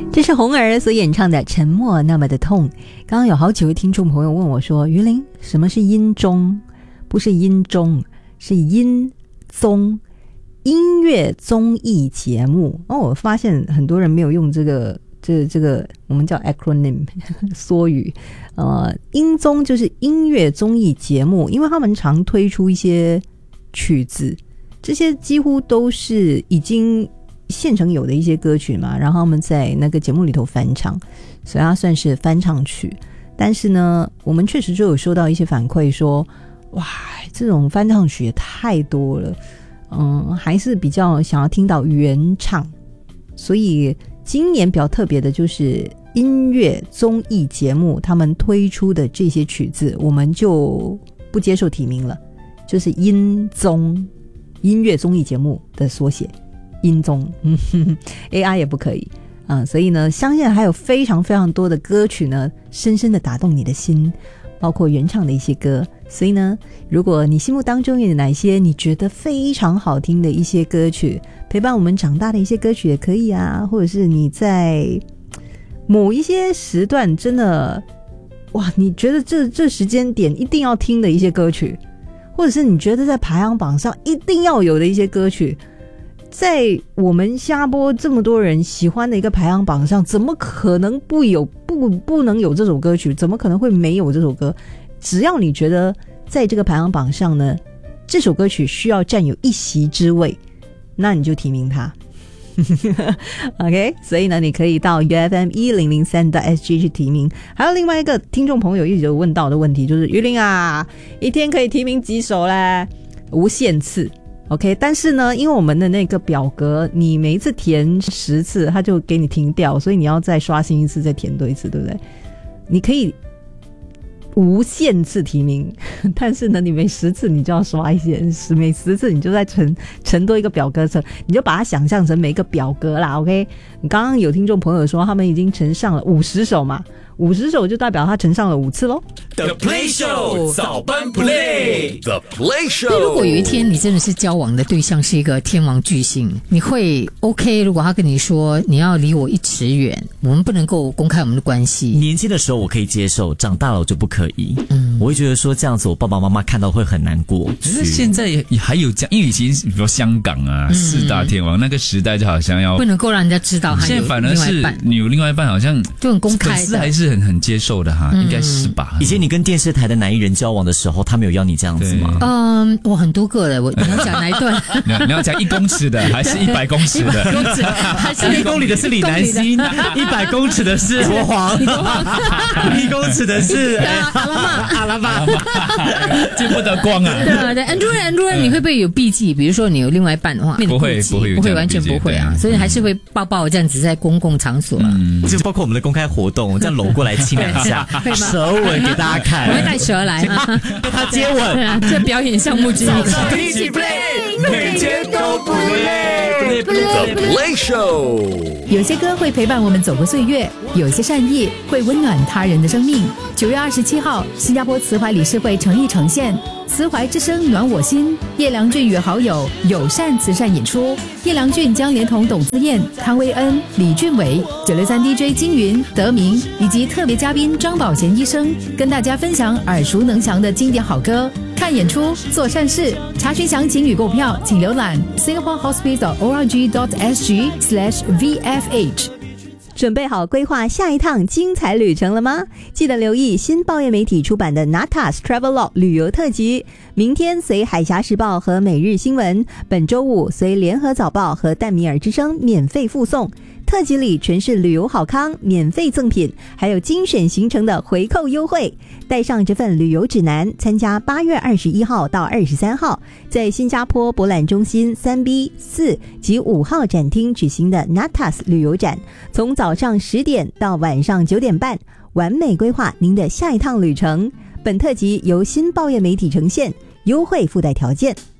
这是红儿所演唱的《沉默那么的痛》。刚刚有好几位听众朋友问我说，于林，什么是音综？不是音综，是音综，音乐综艺节目。我发现很多人没有用这个我们叫 acronym 缩语。音综就是音乐综艺节目，因为他们常推出一些曲子，这些几乎都是已经现成有的一些歌曲嘛，然后他们在那个节目里头翻唱，所以它算是翻唱曲。但是呢，我们确实就有收到一些反馈说，哇，这种翻唱曲也太多了，还是比较想要听到原唱。所以今年比较特别的就是音乐综艺节目他们推出的这些曲子，我们就不接受提名了，就是音综，音乐综艺节目的缩写。音综AI 也不可以所以呢，相信还有非常非常多的歌曲呢，深深的打动你的心，包括原唱的一些歌。所以呢，如果你心目当中有哪些你觉得非常好听的一些歌曲，陪伴我们长大的一些歌曲也可以啊，或者是你在某一些时段真的哇，你觉得这时间点一定要听的一些歌曲，或者是你觉得在排行榜上一定要有的一些歌曲，在我们新加坡这么多人喜欢的一个排行榜上，怎么可能不能有这首歌曲？怎么可能会没有这首歌？只要你觉得在这个排行榜上呢，这首歌曲需要占有一席之位，那你就提名它。OK， 所以呢，你可以到 UFM1003.SG 去提名。还有另外一个听众朋友一直有问到的问题，就是于林啊，一天可以提名几首嘞？无限次。OK， 但是呢，因为我们的那个表格，你每一次填10次，它就给你停掉，所以你要再刷新一次，再填多一次，对不对？你可以无限次提名，但是呢，你每10次你就要刷一些，每10次你就再乘多一个表格层，你就把它想象成每一个表格啦。OK， 你刚刚有听众朋友说他们已经乘上了50首嘛，50首就代表他乘上了5次咯。 The Play Show 早班 Play The Play Show。 如果有一天你真的是交往的对象是一个天王巨星，你会 OK？ 如果他跟你说你要离我1尺远，我们不能够公开我们的关系。 年轻的时候我可以接受，长大了我就不可以。我会觉得说这样子我爸爸妈妈看到会很难过。 可是现在也还有这样，因为以前比如说香港啊4大天王那个时代就好像要不能够让人家知道， 现在反而是你有另外一半好像就很公开的， 粉丝还是很接受的哈，应该是吧？ 以前你跟电视台的男艺人交往的时候，他们有要你这样子吗？ 我很多个了，你要讲哪一段？ 你要讲1公尺的还是100公尺的 100公尺还是 1公里的是李南星，100公尺的是国皇，1公尺的是阿拉玛见不得光啊！ 对，Andrew， 你会不会有避忌？比如说你有另外一半的话， 不会完全不会啊，所以还是会抱这样子在公共场所就包括我们的公开活动，这样搂过来亲2下，舌吻给大家看， 我会带蛇来跟他接吻， 这表演项目之一。 一起 play， 每天都不累。The Play Show。 有些歌会陪伴我们走过岁月，有些善意会温暖他人的生命。9月27号，新加坡慈怀理事会诚意呈现慈怀之声暖我心，叶良俊与好友友善慈善演出。叶良俊将连同董自燕、汤威恩、李俊伟、963 DJ 金云、德明以及特别嘉宾张宝贤医生，跟大家分享耳熟能详的经典好歌。看演出，做善事。查询详情与购票，请浏览 singaporehospital.org.sg/VFH。 准备好规划下一趟精彩旅程了吗？记得留意新报业媒体出版的 Natas Travelog 旅游特辑，明天随海峡时报和每日新闻，本周五随联合早报和淡米尔之声免费附送。特辑里全是旅游好康，免费赠品，还有精选行程的回扣优惠。带上这份旅游指南，参加8月21号到23号在新加坡博览中心 3B、4及5号展厅举行的 Natas 旅游展，从早上10点到晚上9点半，完美规划您的下一趟旅程。本特辑由新报业媒体呈现，优惠附带条件。